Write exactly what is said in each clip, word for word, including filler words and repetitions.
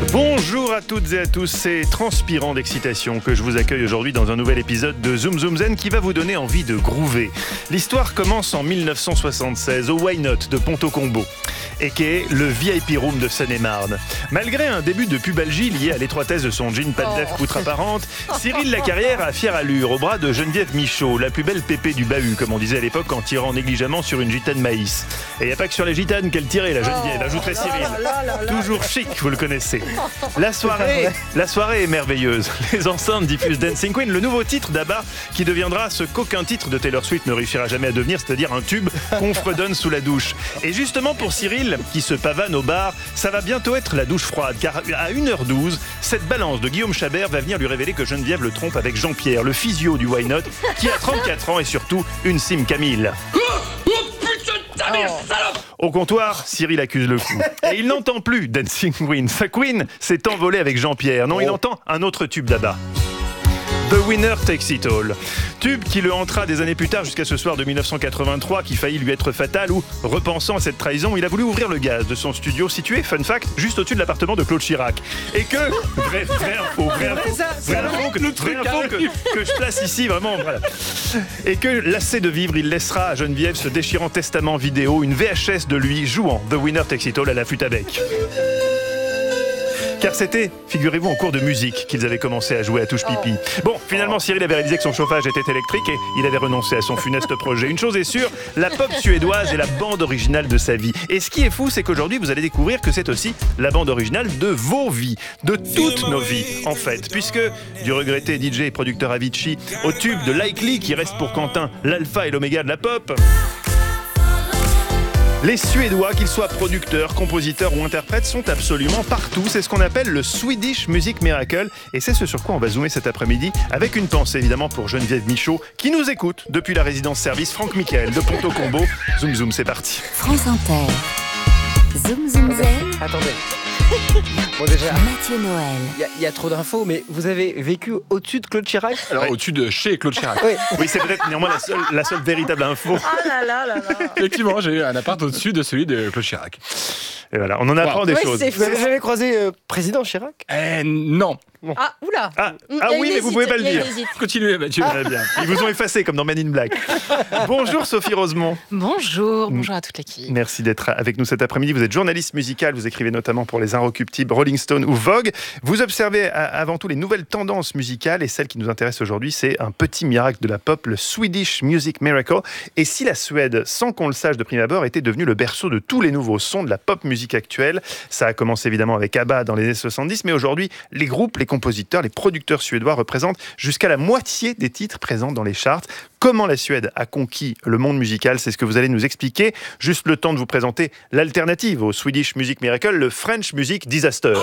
Bonjour à toutes et à tous, c'est transpirant d'excitation que je vous accueille aujourd'hui dans un nouvel épisode de Zoom Zoom Zen qui va vous donner envie de groover. L'histoire commence en mille neuf cent soixante-seize au Why Not de Ponto-Combo, et qui est le V I P Room de Seine-et-Marne. Malgré un début de pubalgie lié à l'étroitesse de son jean pas de lèvres poutre apparente, Cyril Lacarrière a fière allure au bras de Geneviève Michaud, la plus belle pépée du bahut, comme on disait à l'époque en tirant négligemment sur une gitane maïs. Et il n'y a pas que sur les gitanes qu'elle tirait, la Geneviève, ajouterait Cyril. Toujours chic, vous le connaissez. La soirée, la soirée est merveilleuse. Les enceintes diffusent Dancing Queen, le nouveau titre d'Abba, qui deviendra ce qu'aucun titre de Taylor Swift ne réussira jamais à devenir, c'est-à-dire un tube qu'on fredonne sous la douche. Et justement pour Cyril, qui se pavane au bar, ça va bientôt être la douche froide, car à une heure douze, cette balance de Guillaume Chabert va venir lui révéler que Geneviève le trompe avec Jean-Pierre, le physio du Why Not, qui a trente-quatre ans et surtout une Sim Camille. Au comptoir, Cyril accuse le coup. Et il n'entend plus Dancing Queen. Sa queen s'est envolée avec Jean-Pierre. Non, il entend un autre tube d'Abba. The Winner Takes It All. Tube qui le hantera des années plus tard jusqu'à ce soir de mille neuf cent quatre-vingt-trois qui faillit lui être fatal où, repensant à cette trahison, il a voulu ouvrir le gaz de son studio situé, fun fact, juste au-dessus de l'appartement de Claude Chirac. Et que, vrai, vrai info, vrai info, vrai info, que, vrai info que, que je place ici, vraiment, voilà. Et que, lassé de vivre, il laissera à Geneviève ce déchirant testament vidéo, une V H S de lui jouant The Winner Takes It All à la flûte à bec. Car c'était, figurez-vous, en cours de musique qu'ils avaient commencé à jouer à touche pipi. Bon, finalement, Cyril avait réalisé que son chauffage était électrique et il avait renoncé à son funeste projet. Une chose est sûre, la pop suédoise est la bande originale de sa vie. Et ce qui est fou, c'est qu'aujourd'hui, vous allez découvrir que c'est aussi la bande originale de vos vies, de toutes nos vies, en fait. Puisque, du regretté D J et producteur Avicii au tube de Likely, qui reste pour Quentin l'alpha et l'oméga de la pop, les Suédois, qu'ils soient producteurs, compositeurs ou interprètes, sont absolument partout. C'est ce qu'on appelle le Swedish Music Miracle. Et c'est ce sur quoi on va zoomer cet après-midi, avec une pensée évidemment pour Geneviève Michaud, qui nous écoute depuis la résidence service Franck Michael de Ponto-Combo. Zoom Zoom, c'est parti. France Inter. Zoom Zoom Zen. Attendez. Bon déjà, Mathieu Noël. il y, y a trop d'infos, mais vous avez vécu au-dessus de Claude Chirac? Alors, au-dessus de chez Claude Chirac. Oui. Oui, c'est peut-être néanmoins la seule, la seule véritable info. Ah là là là là. Effectivement, j'ai eu un appart au-dessus de celui de Claude Chirac. Et voilà, on en apprend Wow. des Ouais, choses. c'est Vous avez jamais croisé euh, président Chirac? Eh non. Ah, oula. Ah, Il y ah a oui, une mais vous hésite, pouvez pas le il y a dire. une hésite. Continuez, Mathieu. Très bien. Ils vous ont effacé comme dans Men in Black. Bonjour Sophie Rosemont. Bonjour, bonjour à toute l'équipe. Merci d'être avec nous cet après-midi. Vous êtes journaliste musical, vous écrivez notamment pour Les Inrecuptibles, Rolling Stone ou Vogue. Vous observez avant tout les nouvelles tendances musicales et celle qui nous intéresse aujourd'hui, c'est un petit miracle de la pop, le Swedish Music Miracle. Et si la Suède, sans qu'on le sache de prime abord, était devenue le berceau de tous les nouveaux sons de la pop musique actuelle, ça a commencé évidemment avec ABBA dans les années soixante-dix, mais aujourd'hui, les groupes, les compositeurs, les producteurs suédois représentent jusqu'à la moitié des titres présents dans les charts. Comment la Suède a conquis le monde musical, c'est ce que vous allez nous expliquer. Juste le temps de vous présenter l'alternative au Swedish Music Miracle, le French Music Disaster.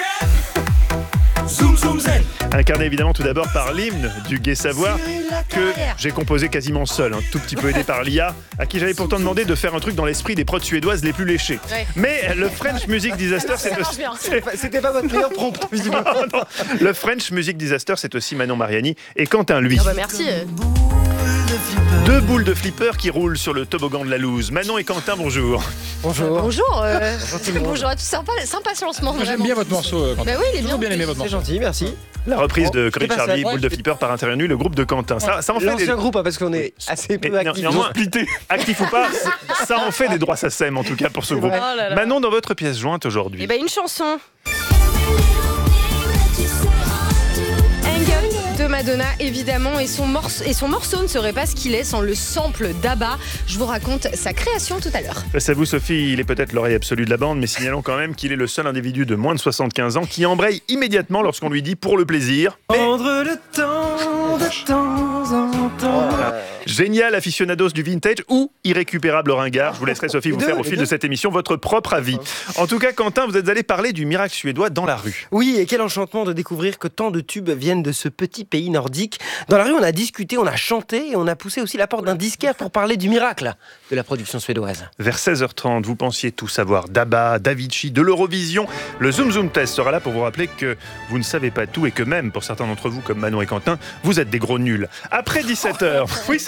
Zoom Zoom Zen. Incarné évidemment tout d'abord par l'hymne du Gai Savoir, que j'ai composé quasiment seul, un tout petit peu aidé par l'I A, à qui j'avais pourtant demandé de faire un truc dans l'esprit des prods suédoises les plus léchées. Ouais. Mais le French Music Disaster, c'est aussi... bien. C'était pas votre meilleur prompt, visiblement. Non, non. Le French Music Disaster, c'est aussi Manon Mariani et Quentin, lui. Ah bah merci. euh. Deux boules de flipper qui roulent sur le toboggan de la loose. Manon et Quentin, bonjour. Bonjour. Bonjour. euh, Bonjour à tous. Sympa, sympa ce lancement. Moi, j'aime vraiment. bien votre morceau, euh, Quentin. Bah oui, il est Toujours bien. bien aimé votre C'est morceau. gentil, merci. La reprise Bon, de c'est Corinne pas Charlie, ça. boule de flipper par Intérieur Nu, le groupe de Quentin. Ça, ça en fait des... L'ancien groupe, hein, parce qu'on est assez peu Mais actifs. néanmoins, actif ou pas, ça en fait des droits S A C E M en tout cas pour ce groupe. Oh là là. Manon, dans votre pièce jointe aujourd'hui. Eh ben une chanson. Engel de Madonna évidemment et son, morceau, et son morceau ne serait pas ce qu'il est sans le sample d'Abba. Je vous raconte sa création tout à l'heure. Face à vous, Sophie, il est peut-être l'oreille absolue de la bande, mais signalons quand même qu'il est le seul individu de moins de soixante-quinze ans qui embraye immédiatement lorsqu'on lui dit pour le plaisir. Prendre le temps de temps en temps. Génial aficionados du vintage ou irrécupérable ringard. Je vous laisserai, Sophie, vous Les faire deux, au les fil deux. de cette émission votre propre avis. En tout cas, Quentin, vous êtes allé parler du miracle suédois dans la rue. Oui, et quel enchantement de découvrir que tant de tubes viennent de ce petit pays nordique. Dans la rue, on a discuté, on a chanté et on a poussé aussi la porte d'un disquaire pour parler du miracle de la production suédoise. Vers seize heures trente, vous pensiez tout savoir d'Abba, d'Avicii, de l'Eurovision. Le Zoom Zoom Test sera là pour vous rappeler que vous ne savez pas tout et que même, pour certains d'entre vous, comme Manon et Quentin, vous êtes des gros nuls. Après dix-sept heures, oui, c'est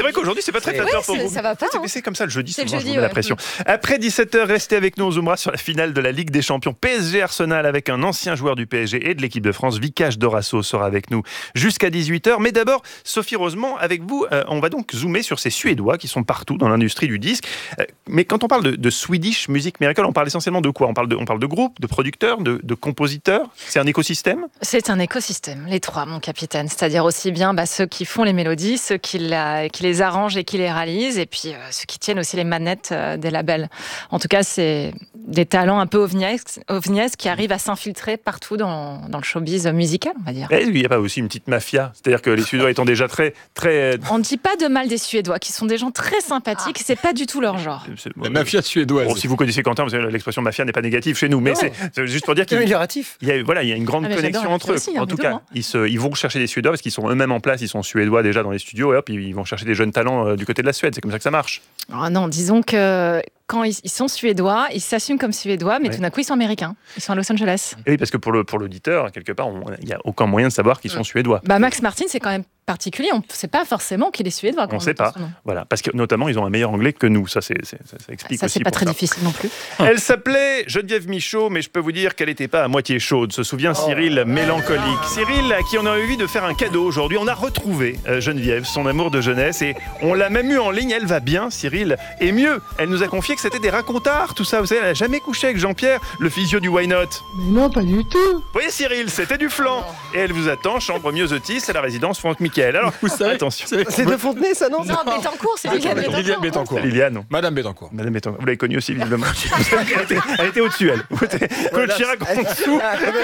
vrai qu'aujourd'hui, c'est pas très Ouais, flatteur pour c'est- vous. ça va pas, C'est- hein. C'est comme ça le jeudi, C'est le souvent, je jeudi, vous mets la ouais. pression. Après dix-sept heures, restez avec nous. On zoomera sur la finale de la Ligue des Champions P S G Arsenal avec un ancien joueur du P S G et de l'équipe de France. Vicage Dorasso sera avec nous jusqu'à dix-huit heures. Mais d'abord, Sophie Rosemont, avec vous, euh, on va donc zoomer sur ces Suédois qui sont partout dans l'industrie du disque. Euh, mais quand on parle de, de Swedish Music Miracle, on parle essentiellement de quoi ? On parle de, on parle de groupes, de producteurs, de, de compositeurs. C'est un écosystème ? C'est un écosystème, les trois, mon capitaine. C'est-à-dire aussi bien bah, ceux qui font les mélodies, ceux qui, la, qui les arrangent et qui les réalisent, et puis euh, ceux qui tiennent aussi les manettes euh, des labels. En tout cas, c'est des talents un peu ovniesques, ovniesques qui arrivent à s'infiltrer partout dans, dans le showbiz musical, on va dire. Et il n'y a pas aussi une petite mafia ? C'est-à-dire que les Suédois étant déjà très... très... On ne dit pas de mal des Suédois, qui sont des gens très sympathiques, c'est pas du tout leur genre. c'est- La mafia suédoise. Bon, si vous connaissez Quentin, vous savez, l'expression mafia n'est pas négative chez nous, mais Non. c'est c'est juste pour dire C'est qu'il amélioratif. il y a, voilà, il y a une grande Ah, mais connexion j'adore la entre eux. mafia aussi, hein, En tout mais cas, demain. ils, se, ils vont chercher des Suédois parce qu'ils sont eux-mêmes en place, ils sont suédois déjà dans les studios, et hop, ils, ils vont chercher des jeunes talents euh, du côté de la Suède. C'est comme ça que ça marche. Ah non, disons que quand ils, ils sont suédois, ils s'assument comme suédois, mais Ouais. tout d'un coup, ils sont américains. Ils sont à Los Angeles. Et oui, parce que pour, le, pour l'auditeur, quelque part, on- il n'y a aucun moyen de savoir qu'ils sont suédois. Bah, Max Martin, c'est quand même particulier. On ne sait pas forcément qu'il est suédois. quand On ne sait entend pas. son nom. Voilà, parce que notamment, ils ont un meilleur anglais que nous. Ça, c'est, c'est- ça, ça explique Ça, aussi c'est pas pour très ça. difficile non plus. Elle s'appelait Geneviève Michaud, mais je peux vous dire qu'elle n'était pas à moitié chaude. Se souvient Cyril, mélancolique. Cyril, à qui on a envie de faire un cadeau aujourd'hui. On a retrouvé euh, Geneviève, son amour de jeunesse, et on l'a même eu en ligne. Elle va bien, Cyril. Et mieux, elle nous a confié que c'était des racontards, tout ça. Vous savez, elle n'a jamais couché avec Jean-Pierre, le physio du Why Not. Mais non, pas du tout. Vous voyez, Cyril, c'était du flan. Et elle vous attend, chambre Miosotis, à la résidence Franck Michael. Alors, Vous savez, attention. vous savez- C'est de Fontenay, ça, non Non, Bettencourt, c'est Liliane Liliane Bettencourt. Bettencourt. Liliane, non. Madame Bettencourt. Madame Bettencourt. Vous l'avez connue aussi, visiblement. elle était, elle était au-dessus, elle. Claude Chirac en dessous.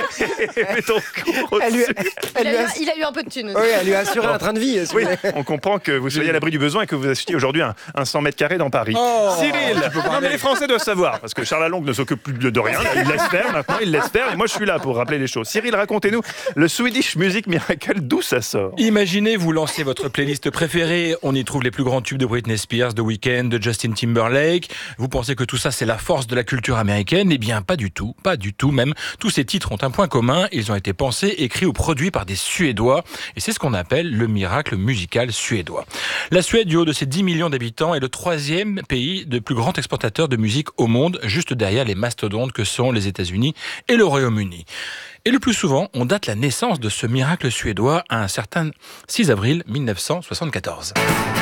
Et Bettencourt Elle lui, au-dessus. elle Il a, lui eu, a, un- il a eu un peu de thunes aussi. oui, elle lui a assuré un train de vie. si Oui, vous voulez. on comprend que vous soyez à l'abri du besoin et que vous achetiez aujourd'hui un, un cent mètres carrés dans Paris. Oh, Cyril, tu peux non parler. mais les Français doivent savoir, parce que Charles Lalonde ne s'occupe plus de, de rien, il laisse faire maintenant, il laisse faire, et moi je suis là pour rappeler les choses. Cyril, racontez-nous, le Swedish Music Miracle, d'où ça sort ? Imaginez, vous lancez votre playlist préférée, on y trouve les plus grands tubes de Britney Spears, de Weeknd, de Justin Timberlake. Vous pensez que tout ça c'est la force de la culture américaine ? Eh bien pas du tout, pas du tout même. Tous ces titres ont un point commun, ils ont été pensés, écrits ou produits par des Suédois, et c'est ce qu'on appelle le miracle musical suédois. La Suède, du haut de ses dix millions d'habitants, est le troisième pays de plus grand exportateur de musique au monde, juste derrière les mastodontes que sont les États-Unis et le Royaume-Uni. Et le plus souvent, on date la naissance de ce miracle suédois à un certain six avril mille neuf cent soixante-quatorze.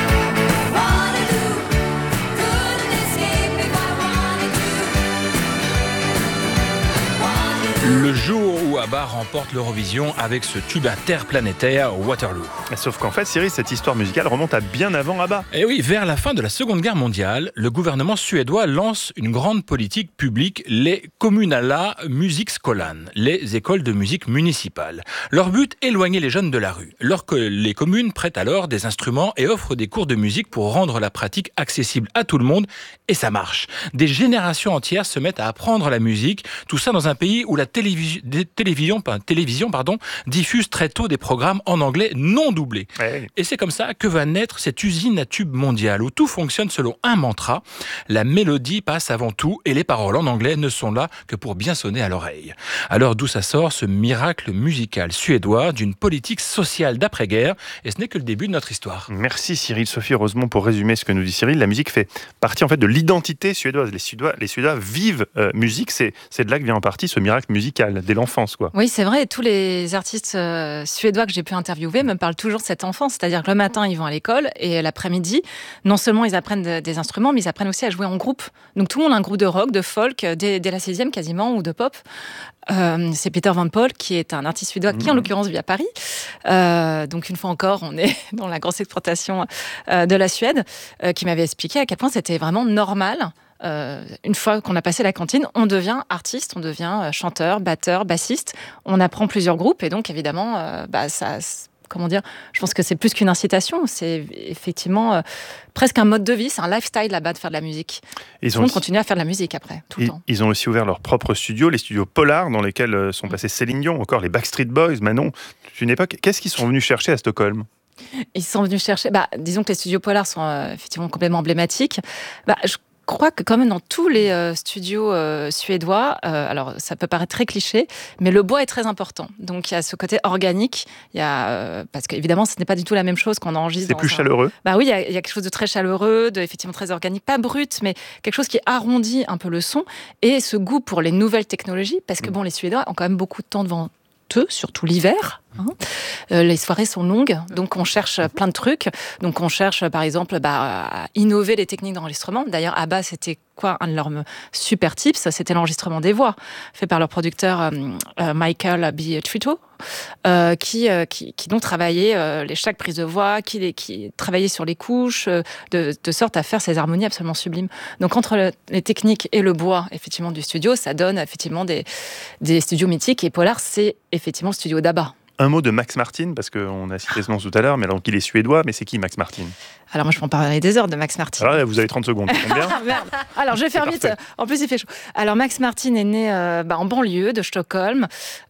Le jour où ABBA remporte l'Eurovision avec ce tube interplanétaire Waterloo. Sauf qu'en fait, Cyril, cette histoire musicale remonte à bien avant ABBA. Et oui, vers la fin de la Seconde Guerre mondiale, le gouvernement suédois lance une grande politique publique, les Kommunala Musikskolan, les écoles de musique municipales. Leur but, éloigner les jeunes de la rue. Alors que les communes prêtent alors des instruments et offrent des cours de musique pour rendre la pratique accessible à tout le monde, et ça marche. Des générations entières se mettent à apprendre la musique, tout ça dans un pays où la télévision, télévision, télévision pardon, diffuse très tôt des programmes en anglais non doublés. Ouais. Et c'est comme ça que va naître cette usine à tubes mondiale où tout fonctionne selon un mantra. La mélodie passe avant tout et les paroles en anglais ne sont là que pour bien sonner à l'oreille. Alors d'où ça sort ce miracle musical suédois d'une politique sociale d'après-guerre, et ce n'est que le début de notre histoire. Merci Cyril, Sophie Rosemont, pour résumer ce que nous dit Cyril. La musique fait partie en fait de l'identité suédoise. Les Suédois, les Suédois vivent euh, musique, c'est, c'est de là que vient en partie ce miracle musical, dès l'enfance, quoi. Oui, c'est vrai. Et tous les artistes euh, suédois que j'ai pu interviewer me parlent toujours de cette enfance. C'est-à-dire que le matin, ils vont à l'école et l'après-midi, non seulement ils apprennent de- des instruments, mais ils apprennent aussi à jouer en groupe. Donc tout le monde a un groupe de rock, de folk, dès, dès la sixième quasiment, ou de pop. Euh, c'est Peter Van Paul, qui est un artiste suédois qui, en l'occurrence, vit à Paris. Euh, donc, une fois encore, on est dans la grosse exportation euh, de la Suède, euh, qui m'avait expliqué à quel point c'était vraiment normal. Euh, une fois qu'on a passé la cantine, on devient artiste, on devient euh, chanteur, batteur, bassiste. On apprend plusieurs groupes et donc, évidemment, euh, bah, ça... Comment dire ? Je pense que c'est plus qu'une incitation, c'est effectivement euh, presque un mode de vie, c'est un lifestyle là-bas de faire de la musique. Ils Tout ont le monde aussi, continue à faire de la musique après, tout le ils, temps. ils ont aussi ouvert leur propre studio, les studios Polar, dans lesquels euh, sont passés Céline Dion, encore les Backstreet Boys, Manon. C'est une époque. Qu'est-ce qu'ils sont venus chercher à Stockholm ? Ils sont venus chercher, bah, disons que les studios Polar sont euh, effectivement complètement emblématiques. Bah, je crois que quand même dans tous les euh, studios euh, suédois, euh, alors ça peut paraître très cliché, mais le bois est très important. Donc il y a ce côté organique, il y a, euh, parce qu'évidemment ce n'est pas du tout la même chose qu'on enregistre. C'est dans plus un... chaleureux. Bah oui, il y, a, il y a quelque chose de très chaleureux, de effectivement très organique, pas brut, mais quelque chose qui arrondit un peu le son et ce goût pour les nouvelles technologies, parce que bon, les Suédois ont quand même beaucoup de temps devant eux, surtout l'hiver. Hein. Euh, les soirées sont longues, donc on cherche plein de trucs. Donc on cherche, par exemple, bah, à innover les techniques d'enregistrement. D'ailleurs, ABBA, c'était quoi un de leurs super tips? C'était l'enregistrement des voix, fait par leur producteur euh, euh, Michael B. Trito, euh, qui, euh, qui, qui donc travaillait euh, les, chaque prise de voix, qui, qui travaillait sur les couches, euh, de, de sorte à faire ces harmonies absolument sublimes. Donc entre le, les techniques et le bois, effectivement, du studio, ça donne effectivement des, des studios mythiques. Et Polar, c'est effectivement le studio d'ABBA. Un mot de Max Martin, parce qu'on a cité ce nom tout à l'heure, mais alors qu'il est suédois, mais c'est qui Max Martin? Alors moi je peux en parler des heures de Max Martin. Alors là, vous avez trente secondes, ça tombe bien. Ah, merde. Alors je vais faire vite, en plus il fait chaud. Alors Max Martin est né euh, bah, en banlieue de Stockholm.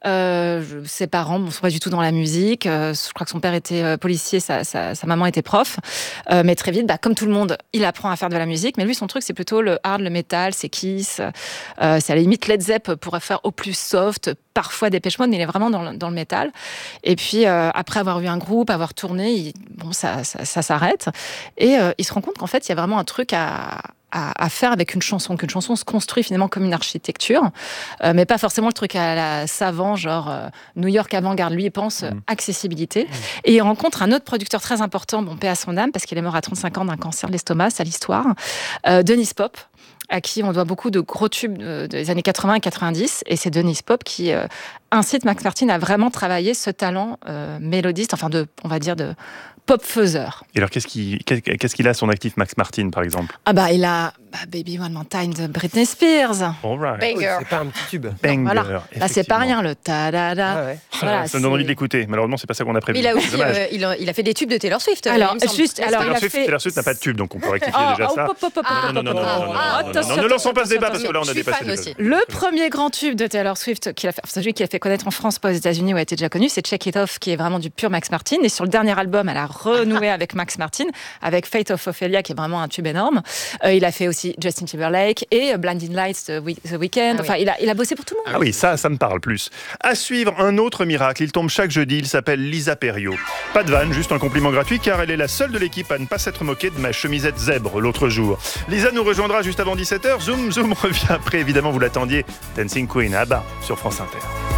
Euh, ses parents ne sont pas du tout dans la musique. Euh, je crois que son père était euh, policier, sa, sa, sa maman était prof. Euh, mais très vite, bah, comme tout le monde, il apprend à faire de la musique. Mais lui son truc c'est plutôt le hard, le metal, c'est Kiss. Euh, c'est à la limite Led Zepp pourrait faire au plus soft, parfois Depeche Mode, mais il est vraiment dans le, dans le métal. Et puis euh, après avoir eu un groupe, avoir tourné, il, bon, ça, ça, ça s'arrête. Et euh, il se rend compte qu'en fait, il y a vraiment un truc à, à, à faire avec une chanson, qu'une chanson se construit finalement comme une architecture, euh, mais pas forcément le truc à la savant, genre euh, New York avant-garde. Lui, il pense euh, accessibilité. Mmh. Et il rencontre un autre producteur très important, bon, paix à son âme, parce qu'il est mort à trente-cinq ans d'un cancer de l'estomac, c'est l'histoire, euh, Dennis Pop, à qui on doit beaucoup de gros tubes des années quatre-vingts et quatre-vingt-dix. Et c'est Dennis Pop qui euh, incite Max Martin à vraiment travailler ce talent euh, mélodiste, enfin, de, on va dire, de pop-faiseur. Et alors, qu'est-ce qu'il, qu'est-ce qu'il a à son actif, Max Martin, par exemple? Ah bah, il a bah, Baby One More Time de Britney Spears. All right. Oui, c'est pas un petit tube. Banger. Voilà. Là, c'est pas rien, le ta-da-da. Ah ouais. Voilà, ça me donne envie de l'écouter. Malheureusement, c'est pas ça qu'on a prévu. Mais il a aussi, Dommage. euh, il, a, il a fait des tubes de Taylor Swift. Alors, il me semble. juste, alors, Taylor il a Swift, fait... Taylor Swift n'a pas de tube, donc on peut rectifier Oh, déjà oh, ça. pop, pop, pop, Ah, Non, non, non, non, non, non, non, ah, non, attention, non, ne lançons pas ce attention, débat parce que là, on a Je suis dépassé fan le aussi. Le premier grand tube de Taylor Swift, qu'il a fait, celui qui a fait connaître en France, pas aux États-Unis où elle était déjà connue, c'est Check It Off, qui est vraiment du pur Max Martin. Et sur le dernier album, elle a renoué avec Max Martin, avec Fate of Ophelia, qui est vraiment un tube énorme. Euh, il a fait aussi Justin Timberlake et Blinding Lights The Weeknd. Ah enfin, oui. il, a, il a bossé pour tout le monde. Ah oui, ça, ça me parle plus. À suivre, un autre miracle. Il tombe chaque jeudi. Il s'appelle Lisa Perio. Pas de vanne, juste un compliment gratuit, car elle est la seule de l'équipe à ne pas s'être moquée de ma chemisette zèbre l'autre jour. Lisa nous rejoindra juste avant dix-sept heures. Zoom, Zoom revient après. Évidemment, vous l'attendiez. Dancing Queen, ABBA, sur France Inter.